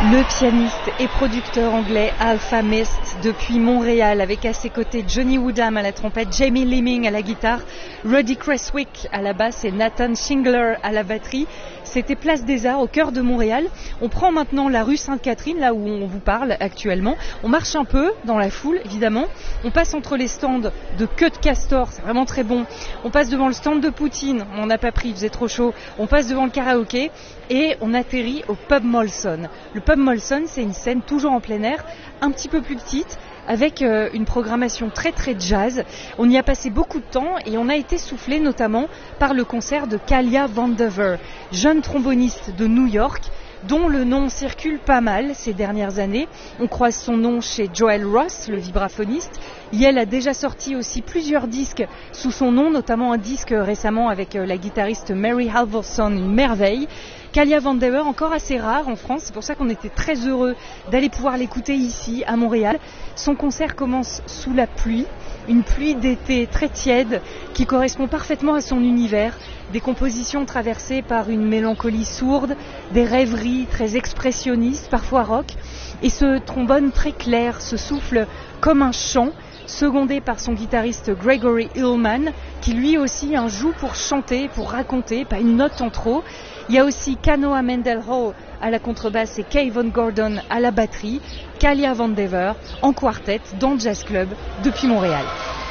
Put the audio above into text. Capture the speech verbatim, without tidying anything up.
Le pianiste et producteur anglais Alfa Mist depuis Montréal, avec à ses côtés Johnny Woodham à la trompette, Jamie Leeming à la guitare, Ruddy Creswick à la basse et Nathan Shingler à la batterie. C'était Place des Arts au cœur de Montréal. On prend maintenant la rue Sainte-Catherine, là où on vous parle actuellement. On marche un peu dans la foule, évidemment. On passe entre les stands de queue de castor, c'est vraiment très bon. On passe devant le stand de poutine, on n'en a pas pris, il faisait trop chaud. On passe devant le karaoké et on atterrit au pub Molson. Le pub Molson, c'est une scène toujours en plein air, un petit peu plus petite, avec euh, une programmation très très jazz. On y a passé beaucoup de temps et on a été soufflé notamment par le concert de Kalia Vandever, jeune tromboniste de New York, dont le nom circule pas mal ces dernières années. On croise son nom chez Joel Ross, le vibraphoniste. Yel a déjà sorti aussi plusieurs disques sous son nom, notamment un disque récemment avec la guitariste Mary Halvorson, une merveille. Kalia Vandever, encore assez rare en France, c'est pour ça qu'on était très heureux d'aller pouvoir l'écouter ici, à Montréal. Son concert commence sous la pluie, une pluie d'été très tiède qui correspond parfaitement à son univers. Des compositions traversées par une mélancolie sourde, des rêveries très expressionnistes, parfois rock, et ce trombone très clair se souffle comme un chant, secondé par son guitariste Gregory Hillman, qui lui aussi hein, joue pour chanter, pour raconter, pas une note en trop. Il y a aussi Kanoa Mendelhall à la contrebasse et Kayvon Gordon à la batterie, Kalia Vandever en quartet dans le Jazz Club depuis Montréal.